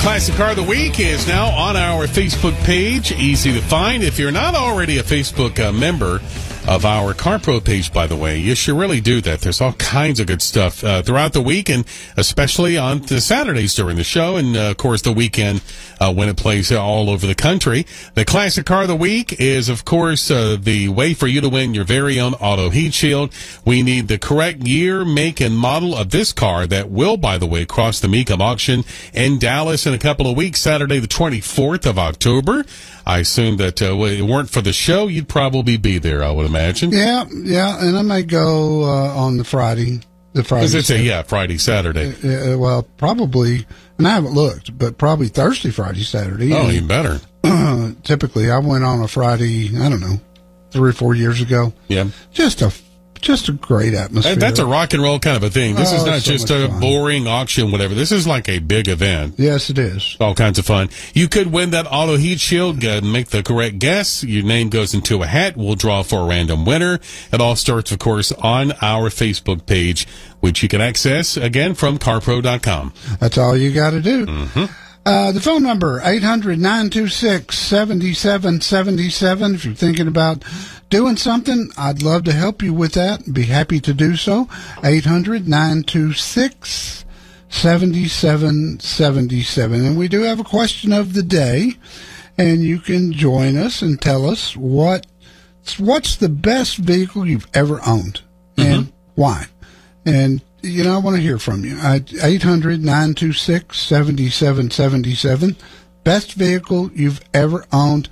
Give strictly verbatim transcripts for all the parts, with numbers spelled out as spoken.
Classic Car of the Week is now on our Facebook page. Easy to find. If you're not already a Facebook uh, member of our CarPro page, by the way, you should really do that. There's all kinds of good stuff uh, throughout the week, and especially on the Saturdays during the show, and, uh, of course, the weekend uh, when it plays all over the country. The Classic Car of the Week is, of course, uh, the way for you to win your very own auto heat shield. We need the correct year, make, and model of this car that will, by the way, cross the Mecum auction in Dallas in a couple of weeks, Saturday the twenty-fourth of October. I assume that uh, if it weren't for the show, you'd probably be there, I would imagine. Yeah, yeah, and I may go uh, on the Friday. The Friday. Because it's a, yeah, Friday, Saturday. Uh, uh, well, probably, and I haven't looked, but probably Thursday, Friday, Saturday. Oh, and, even better. Uh, typically, I went on a Friday, I don't know, three or four years ago. Yeah. Just a Just a great atmosphere. That's a rock and roll kind of a thing. This oh, is not so just a fun. boring auction, whatever. This is like a big event. Yes, it is. All kinds of fun. You could win that auto heat shield. Go ahead and make the correct guess. Your name goes into a hat. We'll draw for a random winner. It all starts, of course, on our Facebook page, which you can access, again, from car pro dot com. That's all you got to do. Mm-hmm. Uh, the phone number, eight hundred, nine two six, seven seven seven seven. If you're thinking about doing something, I'd love to help you with that. Be happy to do so. eight hundred, nine two six, seven seven seven seven. And we do have a question of the day, and you can join us and tell us what what's the best vehicle you've ever owned and mm-hmm. why. And you know, I want to hear from you. eight hundred, nine two six, seven seven seven seven. Best vehicle you've ever owned.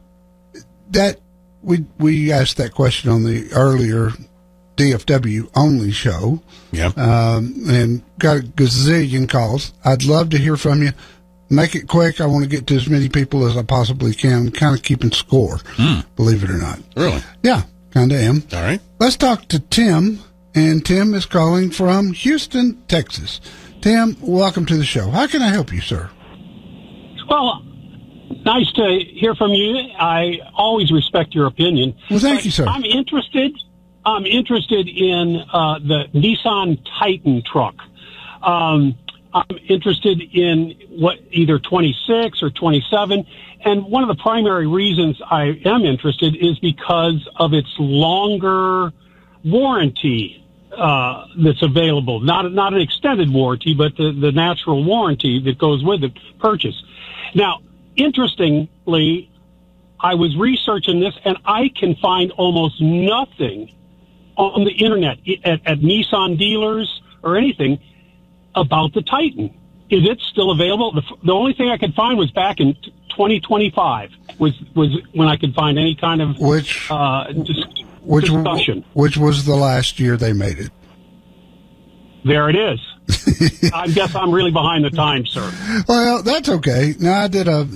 That we we asked that question on the earlier D F W only show. Yeah. Um, and got a gazillion calls. I'd love to hear from you. Make it quick. I want to get to as many people as I possibly can. Kind of keeping score, mm. believe it or not. Really? Yeah, kind of am. All right. Let's talk to Tim. And Tim is calling from Houston, Texas. Tim, welcome to the show. How can I help you, sir? Well, nice to hear from you. I always respect your opinion. Well, thank you, sir. I'm interested. I'm interested in uh, the Nissan Titan truck. Um, I'm interested in what either twenty-six or twenty-seven. And one of the primary reasons I am interested is because of its longer warranty uh, that's available. Not not an extended warranty, but the, the natural warranty that goes with the purchase. Now, interestingly, I was researching this, and I can find almost nothing on the internet at, at Nissan dealers or anything about the Titan. Is it still available? The, the only thing I could find was back in twenty twenty-five was was when I could find any kind of which uh, dis- which discussion. Which was the last year they made it. There it is. I guess I'm really behind the times, sir. Well, that's okay. Now, I did a